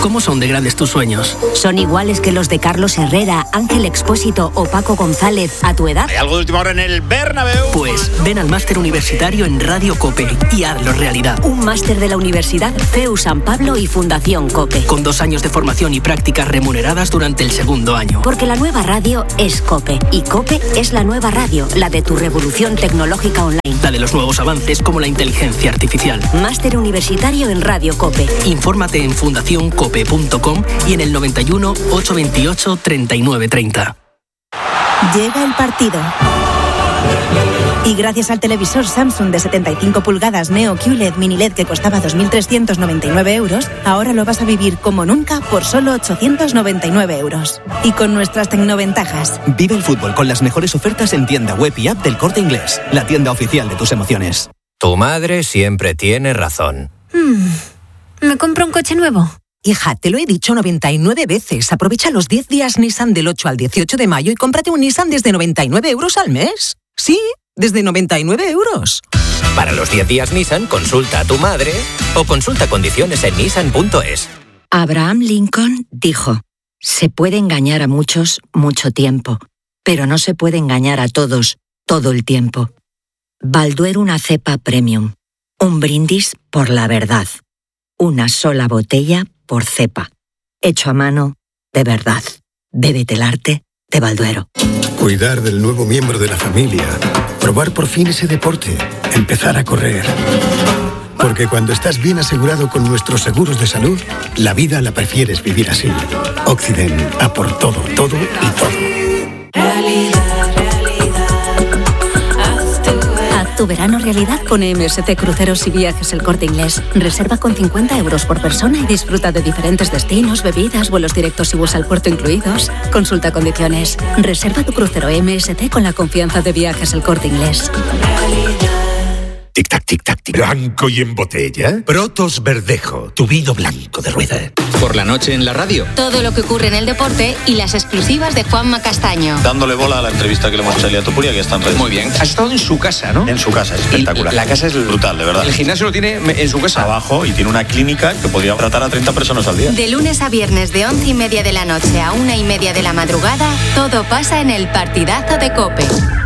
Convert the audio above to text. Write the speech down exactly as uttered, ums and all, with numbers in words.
¿Cómo son de grandes tus sueños? ¿Son iguales que los de Carlos Herrera, Ángel Expósito o Paco González a tu edad? ¿Hay algo de última hora en el Bernabéu? Pues ven al máster universitario en Radio COPE y hazlo realidad. Un máster de la Universidad C E U San Pablo y Fundación COPE. Con dos años de formación y prácticas remuneradas durante el segundo año. Porque la nueva radio es COPE. Y COPE es la nueva radio, la de tu revolución tecnológica online. La de los nuevos avances como la inteligencia artificial. Máster universitario en Radio COPE. Infórmate en fundación cope punto com y en el noventa y uno, ochocientos veintiocho, treinta y nueve treinta. Llega el partido. Y gracias al televisor Samsung de setenta y cinco pulgadas Neo Q L E D Mini L E D que costaba dos mil trescientos noventa y nueve euros, ahora lo vas a vivir como nunca por solo ochocientos noventa y nueve euros. Y con nuestras tecnoventajas. Vive el fútbol con las mejores ofertas en tienda web y app del Corte Inglés, la tienda oficial de tus emociones. Tu madre siempre tiene razón. Hmm. ¿Me compro un coche nuevo? Hija, te lo he dicho noventa y nueve veces. Aprovecha los diez días Nissan del ocho al dieciocho de mayo y cómprate un Nissan desde noventa y nueve euros al mes. Sí, desde noventa y nueve euros. Para los diez días Nissan, consulta a tu madre o consulta condiciones en nissan punto es. Abraham Lincoln dijo: se puede engañar a muchos mucho tiempo, pero no se puede engañar a todos todo el tiempo. Balduero una cepa premium. Un brindis por la verdad. Una sola botella por cepa. Hecho a mano de verdad. Bébete el arte de Balduero. Cuidar del nuevo miembro de la familia. Probar por fin ese deporte. Empezar a correr. Porque cuando estás bien asegurado con nuestros seguros de salud, la vida la prefieres vivir así. Occident, a por todo, todo y todo. Realidad, realidad. Haz tu, Haz tu verano realidad con M S C Cruceros y Viajes El Corte Inglés. Reserva con cincuenta euros por persona y disfruta de diferentes destinos, bebidas, vuelos directos y bus al puerto incluidos. Consulta condiciones. Reserva tu crucero M S C con la confianza de Viajes El Corte Inglés. Realidad. Tic-tac, tic-tac, tic. ¿Blanco y en botella? Protos Verdejo, tu vino blanco de rueda. Por la noche en la radio. Todo lo que ocurre en el deporte y las exclusivas de Juanma Castaño. Dándole bola a la entrevista que le hemos hecho a Elia Topuria, que está en redes. Muy bien. Has estado en su casa, ¿no? En su casa, es espectacular. Y la casa es brutal, de verdad. El gimnasio lo tiene en su casa. Abajo, y tiene una clínica que podría tratar a treinta personas al día. De lunes a viernes, de once y media de la noche a una y media de la madrugada, todo pasa en el Partidazo de COPE.